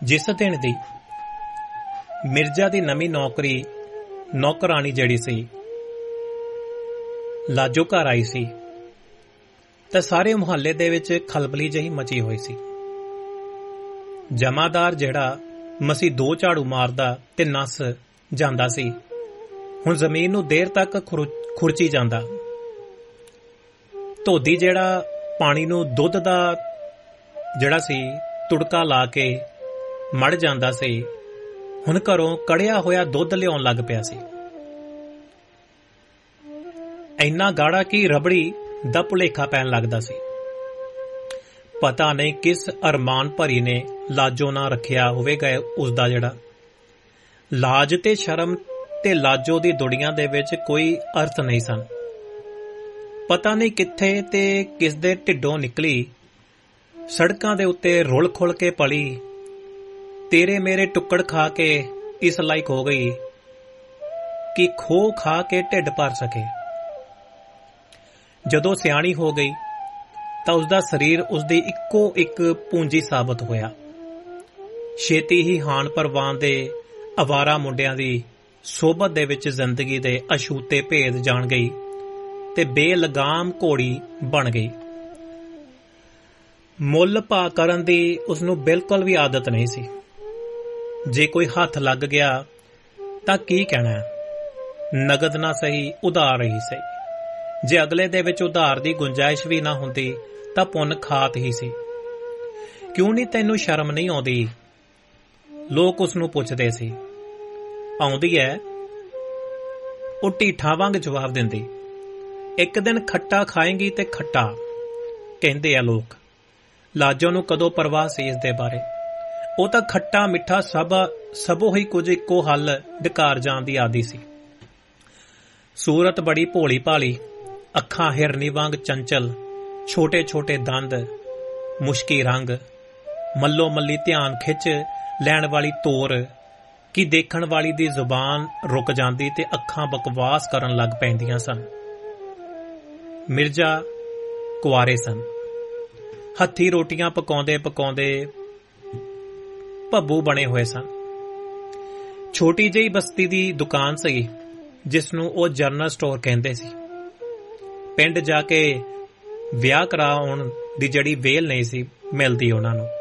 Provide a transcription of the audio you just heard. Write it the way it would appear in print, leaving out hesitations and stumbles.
जिस दिन दी मिर्जा दी नवी नौकरी नौकरानी जिहड़ी सी लाजो घर आई सी ते सारे मुहल्ले दे विच खलबली जही मची हुई सी। जमादार जिहड़ा मसी दो झाड़ू मारदा ते नस जांदा सी, हुण जमीन नूं देर तक खुरची जांदा। धोदी जिहड़ा पानी नूं दुध दा जिहड़ा सी तुड़का ला के मड़ जांदा सी, हुण घरों कड़िया होया दुध लियाउण लग पिया सी। इन्ना गाढ़ा कि रबड़ी दा भुलेखा पैण लगदा सी। पता नहीं किस अरमान भरी ने लाजो ना रखिया होवेगा उसदा जिहड़ा। लाज ते शर्म ते लाजो दी दुड़ियां दे विच कोई अर्थ नहीं सन। पता नहीं कित्थे ते किस दे ढिड्डों निकली सड़कां दे उत्ते रुल खुल के पली, तेरे मेरे टुक्कड़ खा के इस लायक हो गई कि खो खा के ढिड भर सके। जदों सियाणी हो गई तां उसदा शरीर उसदी इक्को एक पूंजी साबित होया। छेती ही हान परवान दे अवारा मुंडियां दी सोबत दे विच जिंदगी दे अछूते भेद जान गई ते बेलगाम घोड़ी बन गई। मुल भा करन दी उसनूं बिल्कुल भी आदत नहीं सी। जे कोई हथ लग गया तां की कहना, नगद ना सही उधार ही सही। जे अगले दे विच उधार दी गुंजाइश भी ना हुंदी तां पुन खात ही सी। क्यों नहीं तैनूं शर्म नहीं आउंदी, लोग उसनूं पुछदे सी। आउंदी है, ਉਹ ਢੀਠਾਂ ਵਾਂਗ जवाब दिंदी। एक दिन खट्टा खाएंगी ते खट्टा कहंदे आ लोग। लाजो नूं कदों परवाह सी इस दे बारे। ਉਹ ਤਾਂ खट्टा मिठा सबो ही कुछ इक्को हल ढकार जाण दी आदी सी। सूरत बड़ी भोली भाली, अखां हिरनी वांग चंचल, छोटे छोटे दंद, मुश्की रंग, मल्लो मल्ली ध्यान खिच लैण वाली तोर कि देखण वाली दी जुबान रुक जांदी ते अखां बकवास करन लग पैंदियां सन। मिर्जा कुआरे सन। हत्थी रोटियां पकाउंदे पकाउंदे भब्बू बने हुए सन। छोटी ਜਿਹੀ बस्ती दी दुकान सी जिसनूं ਉਹ ਜਨਰਲ स्टोर ਕਹਿੰਦੇ ਸੀ। ਪਿੰਡ ਜਾ ਕੇ ਵਿਆਹ ਕਰਾਉਣ ਦੀ ਜਿਹੜੀ ਵੇਲ ਨਹੀਂ ਸੀ ਮਿਲਦੀ ਉਹਨਾਂ ਨੂੰ।